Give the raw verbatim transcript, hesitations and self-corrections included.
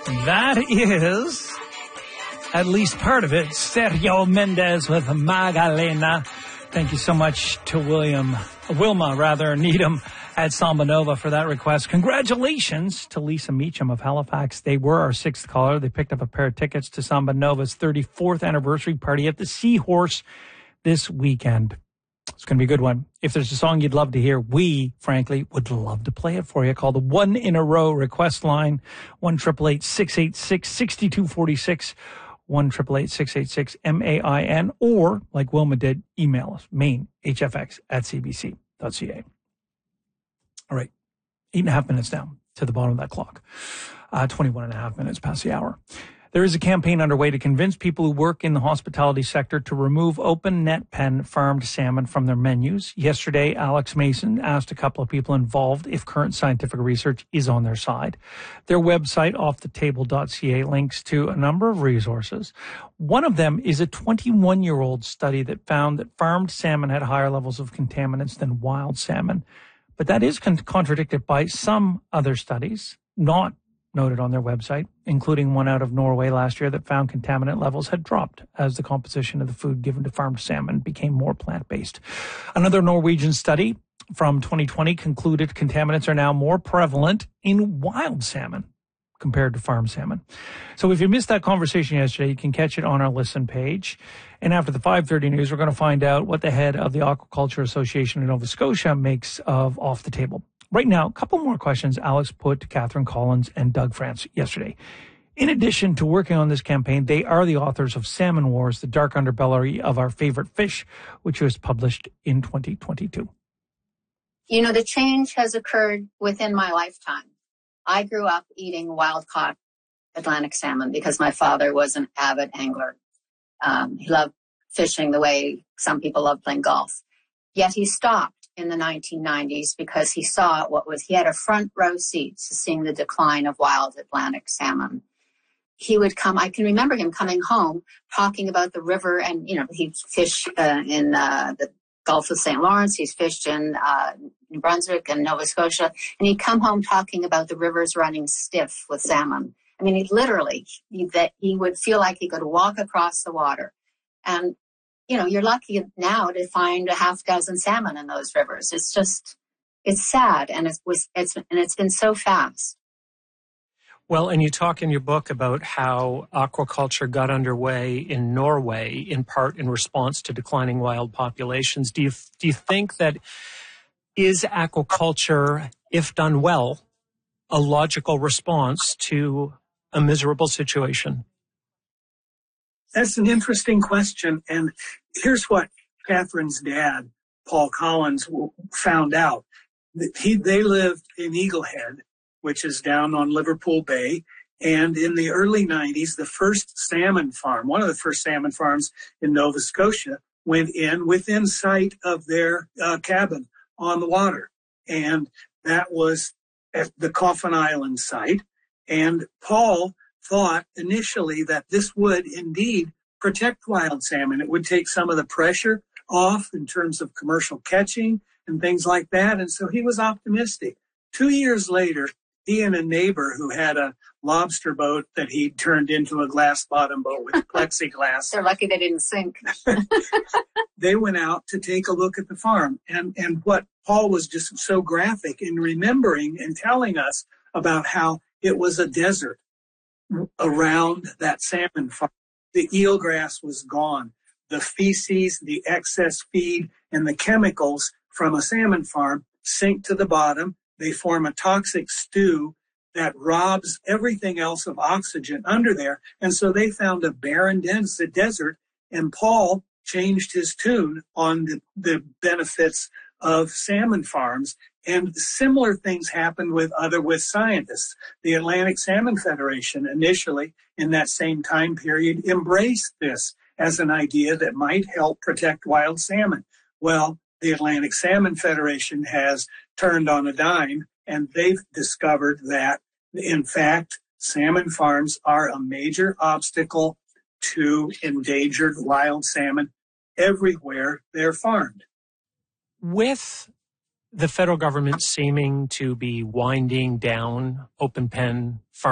That is, at least part of it, Sergio Mendez with Magdalena. Thank you so much to William, Wilma, rather, Needham at Samba Nova for that request. Congratulations to Lisa Meacham of Halifax. They were our sixth caller. They picked up a pair of tickets to Samba Nova's thirty-fourth anniversary party at the Seahorse this weekend. It's going to be a good one. If there's a song you'd love to hear, we, frankly, would love to play it for you. Call the One in a Row request line, one eight eight eight, six eight six, six two four six, one eight eight eight, six eight six, M A I N, or, like Wilma did, email us, main, H F X at C B C dot C A. All right, eight and a half minutes down to the bottom of that clock, uh, twenty-one and a half minutes past the hour. There is a campaign underway to convince people who work in the hospitality sector to remove open net pen farmed salmon from their menus. Yesterday, Alex Mason asked a couple of people involved if current scientific research is on their side. Their website, off the table dot C A, links to a number of resources. One of them is a twenty-one-year-old study that found that farmed salmon had higher levels of contaminants than wild salmon. But that is con- contradicted by some other studies, not noted on their website, including one out of Norway last year that found contaminant levels had dropped as the composition of the food given to farmed salmon became more plant-based. Another Norwegian study from twenty twenty concluded contaminants are now more prevalent in wild salmon compared to farmed salmon. So if you missed that conversation yesterday, you can catch it on our listen page. And after the five thirty news, we're going to find out what the head of the Aquaculture Association in Nova Scotia makes of Off the Table. Right now, a couple more questions Alex put to Catherine Collins and Doug France yesterday. In addition to working on this campaign, they are the authors of Salmon Wars, the dark underbelly of our favorite fish, which was published in twenty twenty-two. You know, the change has occurred within my lifetime. I grew up eating wild-caught Atlantic salmon because my father was an avid angler. Um, he loved fishing the way some people love playing golf. Yet he stopped in the nineteen nineties because he saw what was, he had a front row seat to seeing the decline of wild Atlantic salmon. He would come, I can remember him coming home talking about the river, and, you know, he'd fish uh, in uh, the Gulf of Saint Lawrence, he's fished in uh, New Brunswick and Nova Scotia, and he'd come home talking about the rivers running stiff with salmon. I mean, he literally, he, that he would feel like he could walk across the water. And you know, you're lucky now to find a half dozen salmon in those rivers. It's just, it's sad, and it was, it's, and it's been so fast. Well, and you talk in your book about how aquaculture got underway in Norway, in part in response to declining wild populations. Do you do you think that is aquaculture, if done well, a logical response to a miserable situation? That's an interesting question. And here's what Catherine's dad, Paul Collins, found out. He, they lived in Eagle Head, which is down on Liverpool Bay. And in the early nineties, the first salmon farm, one of the first salmon farms in Nova Scotia, went in within sight of their uh, cabin on the water. And that was at the Coffin Island site. And Paul thought initially that this would indeed protect wild salmon. It would take some of the pressure off in terms of commercial catching and things like that. And so he was optimistic. Two years later, he and a neighbor who had a lobster boat that he turned into a glass bottom boat with plexiglass. They're lucky they didn't sink. They went out to take a look at the farm. And, and what Paul was just so graphic in remembering and telling us about how it was a desert around that salmon farm. The eelgrass was gone. The feces, the excess feed, and the chemicals from a salmon farm sink to the bottom. They form a toxic stew that robs everything else of oxygen under there. And so they found a barren dense desert, and Paul changed his tune on the, the benefits of salmon farms. And similar things happened with other, with scientists. The Atlantic Salmon Federation initially in that same time period embraced this as an idea that might help protect wild salmon. Well, the Atlantic Salmon Federation has turned on a dime, and they've discovered that, in fact, salmon farms are a major obstacle to endangered wild salmon everywhere they're farmed. With the federal government seeming to be winding down open pen farming,